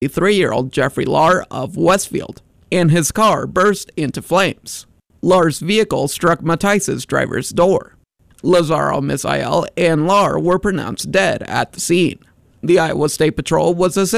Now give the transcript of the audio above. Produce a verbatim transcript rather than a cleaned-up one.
three-year-old Jeffrey Lahr of Westfield, and his car burst into flames. Lahr's vehicle struck Matice's driver's door. Lazaro, Misael, and Lahr were pronounced dead at the scene. The Iowa State Patrol was assisted